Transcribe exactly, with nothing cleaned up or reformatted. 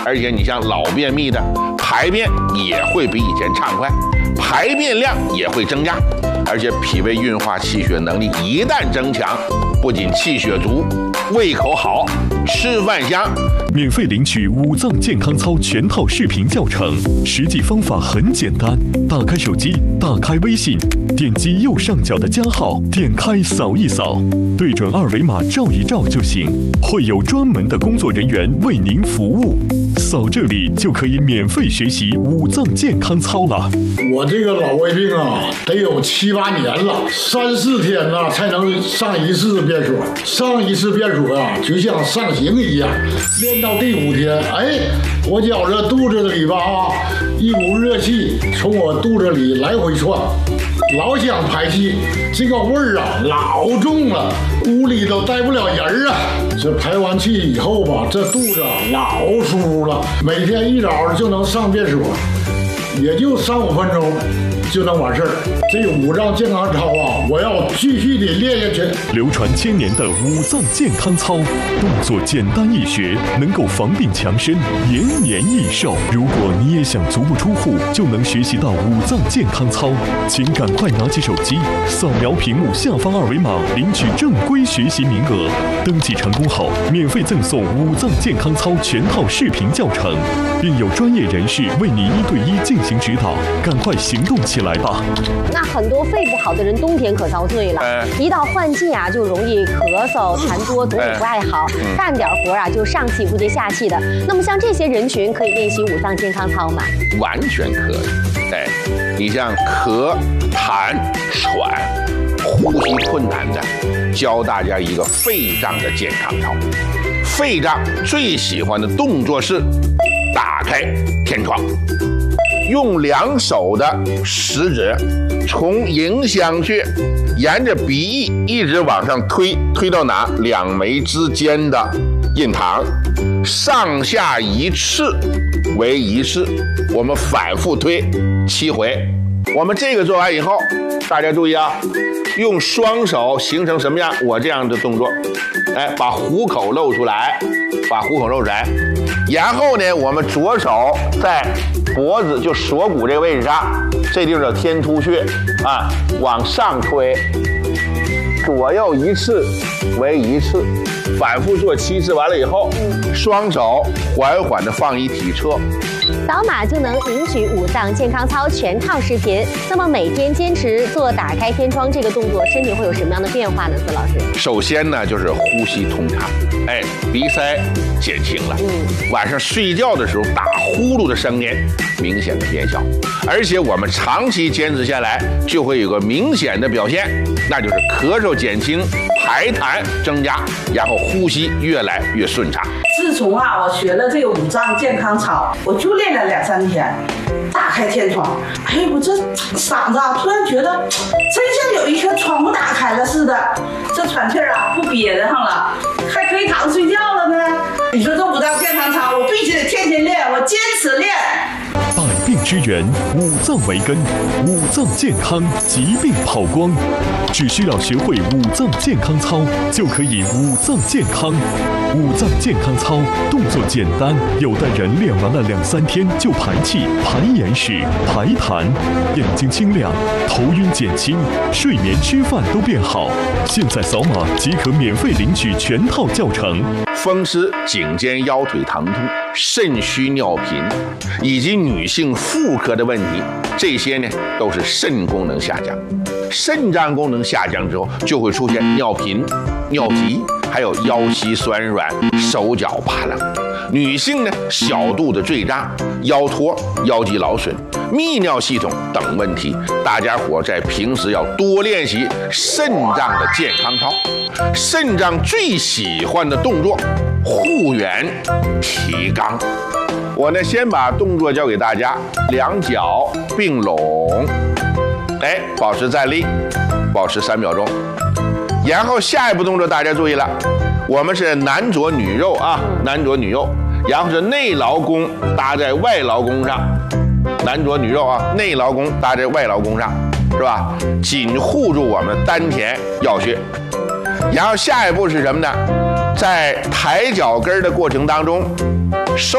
而且你像老便秘的，排便也会比以前畅快，排便量也会增加，而且脾胃运化气血能力一旦增强，不仅气血足，胃口好，吃饭香。 免费领取五脏健康操全套视频教程，实际方法很简单，打开手机，打开微信，点击右上角的加号，点开扫一扫，对准二维码照一照就行，会有专门的工作人员为您服务。扫这里就可以免费学习五脏健康操了。 我这个老胃病啊，得有七八年了，三四天呐才能上一次便所，上一次便所啊，就像上刑一样。练到第五天，哎，我觉着肚子里吧啊，一股热气从我肚子里来回窜，老想排气，这个味儿啊老重了，屋里都待不了人啊。这排完气以后吧，这肚子啊老舒服了，每天一早就能上便所，也就三五分钟就能完事儿。这五脏健康操啊，我要继续的练下去。 流传千年的五脏健康操，动作简单易学，能够防病强身，延年益寿。如果你也想足不出户就能学习到五脏健康操，请赶快拿起手机，扫描屏幕下方二维码，领取正规学习名额。登记成功后，免费赠送五脏健康操全套视频教程，并有专业人士为你一对一进行指导。赶快行动起来吧！ 那很多肺不好的人冬天可遭罪了， 哎、 一到换季啊，就容易咳嗽、痰多，总也不爱好，哎嗯、干点活啊就上气不接下气的。那么像这些人群可以练习五脏健康操吗？ 完全可以。哎，你像咳、痰、喘、呼吸困难的，教大家一个肺脏的健康操。肺脏最喜欢的动作是打开天窗。用两手的食指从迎香穴沿着鼻翼一直往上推，推到哪？两眉之间的印堂，上下一次为一次，我们反复推七回。我们这个做完以后，大家注意啊，用双手形成什么样？我这样的动作，哎，把虎口露出来，把虎口露出来，然后呢，我们左手在脖子就锁骨这个位置上，这地方叫天突穴啊，往上推，左右一次为一次，反复做七次，完了以后，双手缓缓的放一体侧。 扫码就能领取五脏健康操全套视频。那么每天坚持做打开天窗这个动作，身体会有什么样的变化呢？孙老师， 首先呢就是呼吸通畅，哎，鼻塞减轻了。嗯，晚上睡觉的时候打呼噜的声音明显的变小，而且我们长期坚持下来，就会有个明显的表现，那就是咳嗽减轻，排痰增加，然后呼吸越来越顺畅。 自从啊，我学了这个五脏健康操，我就练了两三天，打开天窗，哎，我这嗓子啊，突然觉得真像有一颗窗户打开了似的，这喘气儿啊不憋得上了，还可以躺着睡觉了呢。你说这五脏健康操，我必须得天天练，我坚持练。 百病之源，五脏为根，五脏健康，疾病跑光。只需要学会五脏健康操，就可以五脏健康。五脏健康操动作简单，有的人练完了两三天就排气、排眼屎、排痰，眼睛清亮，头晕减轻，睡眠吃饭都变好。现在扫码即可免费领取全套教程。 风湿、颈肩腰腿疼痛、肾虚尿频，以及女性妇科的问题，这些呢都是肾功能下降。肾脏功能下降之后，就会出现尿频、尿急，还有腰膝酸软、手脚发冷。女性呢，小肚子坠胀、腰托、腰肌劳损、泌尿系统等问题，大家伙在平时要多练习肾脏的健康操。肾脏最喜欢的动作，护圆提肛。我呢，先把动作教给大家，两脚并拢，哎，保持站立，保持三秒钟。然后下一步动作大家注意了，我们是男左女右啊，男左女右，然后是内劳宫搭在外劳宫上，男左女右啊，内劳宫搭在外劳宫上，是吧？紧护住我们丹田要穴。然后下一步是什么呢？在抬脚跟的过程当中，收